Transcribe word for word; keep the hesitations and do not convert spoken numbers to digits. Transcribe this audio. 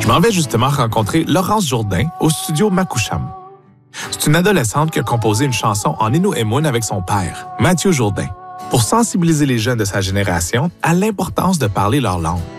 Je m'en vais justement rencontrer Laurence Jourdain au studio Makoucham. C'est une adolescente qui a composé une chanson en Innu-Imoun avec son père, Mathieu Jourdain, pour sensibiliser les jeunes de sa génération à l'importance de parler leur langue.